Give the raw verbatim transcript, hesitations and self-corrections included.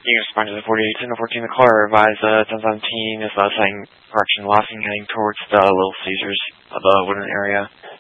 You respond to the forty-eight ten to fourteen. The caller advised uh, ten seventeen is uh, saying correction, Lossing heading towards the Little Caesars of the Woodland area.